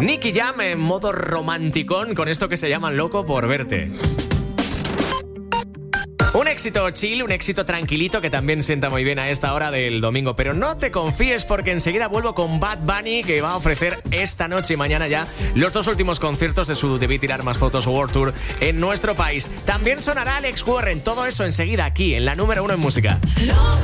Nicky Jam en modo romanticón con esto que se llama Loco por verte. Un éxito chill, un éxito tranquilito que también sienta muy bien a esta hora del domingo. Pero no te confíes porque enseguida vuelvo con Bad Bunny, que va a ofrecer esta noche y mañana ya los 2 últimos conciertos de su Debí Tirar Más Fotos World Tour en nuestro país. También sonará Alex Warren, todo eso enseguida aquí en la número 1 en música.